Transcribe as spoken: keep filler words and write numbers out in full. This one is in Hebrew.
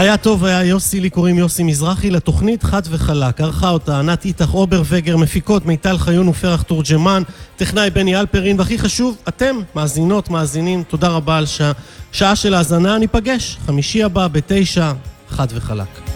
היה טוב, היה יוסי, לי קוראים יוסי מזרחי, לתוכנית חד וחלק. ערכה אותה ענת איתך, אובר וגר, מפיקות מיטל חיון ופרח תורג'מן, טכנאי בני אלפרין, והכי חשוב, אתם, מאזינות, מאזינים, תודה רבה על שעה, שעה של האזנה. ניפגש חמישי הבא בתשע, חד וחלק.